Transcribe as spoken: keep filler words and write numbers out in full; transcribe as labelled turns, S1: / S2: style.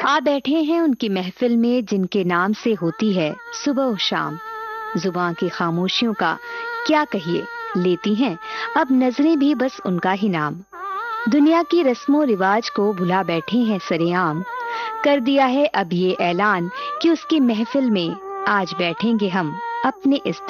S1: आ बैठे हैं उनकी महफिल में जिनके नाम से होती है सुबह और शाम। जुबान की खामोशियों का क्या कहिए, लेती हैं अब नजरें भी बस उनका ही नाम। दुनिया की रस्मों रिवाज को भुला बैठे हैं सरेआम। कर दिया है अब ये ऐलान कि उसकी महफिल में आज बैठेंगे हम अपने इस